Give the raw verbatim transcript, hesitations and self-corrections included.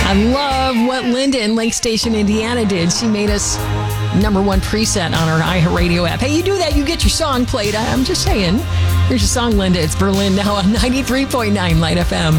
I love what Linda in Lake Station, Indiana did. She made us number one preset on our iHeartRadio app. Hey, you do that, you get your song played. I'm just saying. Here's your song, Linda. It's Berlin now on ninety-three point nine Light F M.